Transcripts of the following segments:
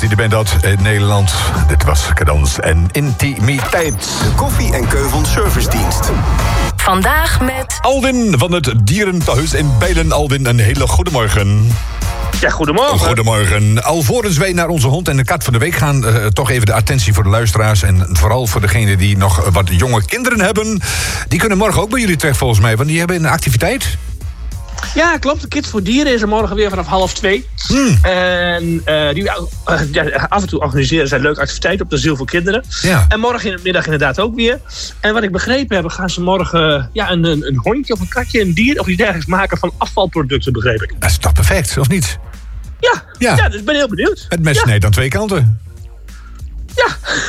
die er bent uit Nederland. Dit was Cadans en Intimiteit. De Koffie en Keuvels Servicedienst. Vandaag met Alwin van het Dierenthuis in Bijlen. Alwin, een hele goede morgen. Ja, goedemorgen. Goedemorgen. Alvorens wij naar onze hond en de kat van de week gaan, toch even de attentie voor de luisteraars. En vooral voor degenen die nog wat jonge kinderen hebben. Die kunnen morgen ook bij jullie terecht volgens mij, want die hebben een activiteit. Ja, klopt. De Kids voor Dieren is er morgen weer vanaf 1:30. En die af en toe organiseren zij leuke activiteiten op de Ziel voor Kinderen. Ja. En morgen in de middag inderdaad ook weer. En wat ik begrepen heb, gaan ze morgen een hondje of een katje, een dier of iets dergelijks maken van afvalproducten, begreep ik. Dat is toch perfect, of niet? Ja, dus ik ben heel benieuwd. Het mes snijdt aan twee kanten. Ja.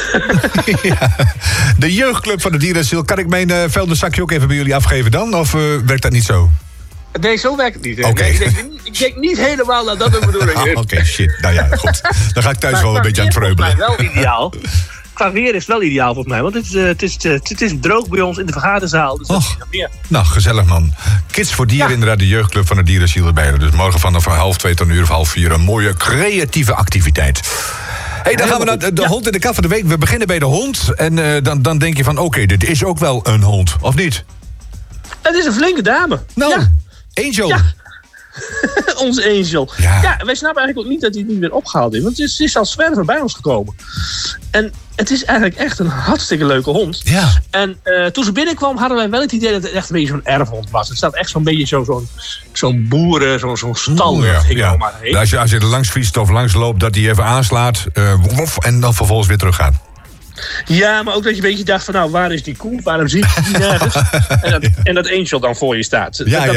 Ja. De jeugdclub van de Dierenziel. Kan ik mijn vuilniszakje ook even bij jullie afgeven dan? Of werkt dat niet zo? Nee, zo werkt het niet. Okay. Nee, ik denk niet helemaal dat dat de bedoeling is. Oké, shit. Nou ja, goed. Dan ga ik thuis wel een beetje aan het vreubelen. Het is wel ideaal. Qua weer is het wel ideaal volgens mij. Want het is droog bij ons in de vergaderzaal. Dus dat is nog meer. Nou, gezellig man. Kids voor Dieren, inderdaad, de jeugdclub van de Dierenziel erbij. Dus morgen vanaf 1:30 tot 1:30 een mooie creatieve activiteit. Hey, dan gaan we naar de hond in de kat van de week. We beginnen bij de hond. En dan denk je van, oké, dit is ook wel een hond. Of niet? Het is een flinke dame. Nou, ja. Angel. Ja. Onze Angel. Ja. Ja, wij snappen eigenlijk ook niet dat hij het niet weer opgehaald is. Want ze is als zwerver bij ons gekomen. En het is eigenlijk echt een hartstikke leuke hond. Ja. En toen ze binnenkwam hadden wij wel het idee dat het echt een beetje zo'n erfhond was. Het staat echt zo'n beetje zo'n boeren, zo'n stal. Ja. Als je er langs fietst of langs loopt, dat hij even aanslaat. En dan vervolgens weer teruggaat. Ja, maar ook dat je een beetje dacht van, nou, waar is die koe? Waarom zie ik die nergens? En dat Angel dan voor je staat. Ja.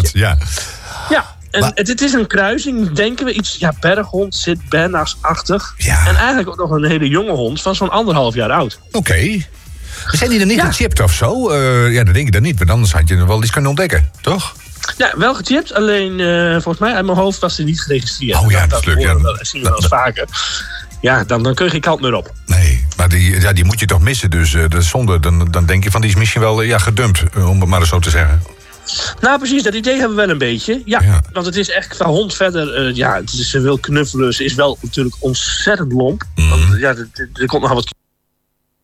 Ja, en het is een kruising, denken we, iets berghond, Sint-Bernards-achtig. Ja. En eigenlijk ook nog een hele jonge hond van zo'n 1,5 jaar oud. Oké. Zijn die dan niet gechipt of zo? Ja, dat denk ik dan niet, want anders had je nog wel iets kunnen ontdekken, toch? Ja, wel gechipt, alleen volgens mij uit mijn hoofd was hij niet geregistreerd. Oh ja, dat is leuk. Dat zien we wel eens vaker. Ja, dan kun je geen kant meer op. Nee, maar die moet je toch missen, dus dat is zonde. Dan denk je van, die is misschien wel gedumpt, om het maar eens zo te zeggen. Nou, precies, dat idee hebben we wel een beetje. Ja. Want het is echt qua hond verder... ze wil knuffelen, ze is wel natuurlijk ontzettend lomp. Want er komt nog wat